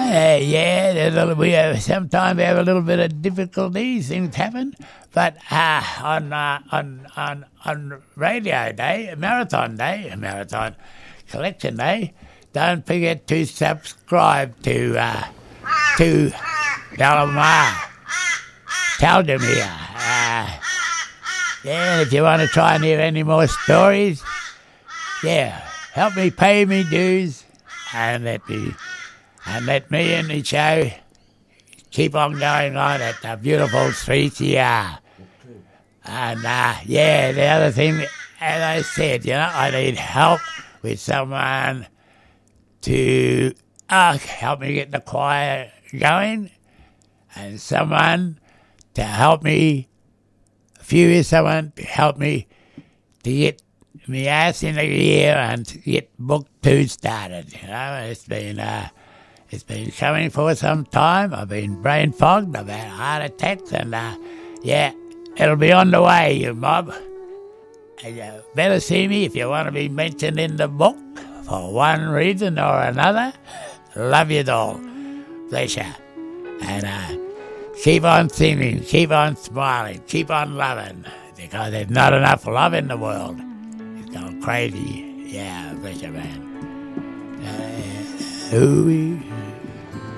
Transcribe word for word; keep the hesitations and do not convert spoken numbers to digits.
Uh, yeah, there's a, we have, sometimes we have a little bit of difficulties, things happen. But uh, on, uh, on on on radio day, marathon day, marathon collection day, don't forget to subscribe to uh, to Delamar. Tell them here. Uh, yeah, if you want to try and hear any more stories, yeah, help me pay me dues and let me and let me and the show keep on going on at the beautiful three C R. And, uh, yeah, the other thing, as I said, you know, I need help with someone to uh, help me get the choir going and someone to help me, a few years, someone to help me to get me ass in the gear and to get book two started. You know, it's been, uh, it's been coming for some time. I've been brain fogged, I've had heart attacks, and, uh, yeah, it'll be on the way, you mob. And you better see me if you want to be mentioned in the book for one reason or another. Love you all. Pleasure. And uh, keep on singing, keep on smiling, keep on loving, because there's not enough love in the world. It's gone crazy. Yeah, pleasure, man. Uh, ooh,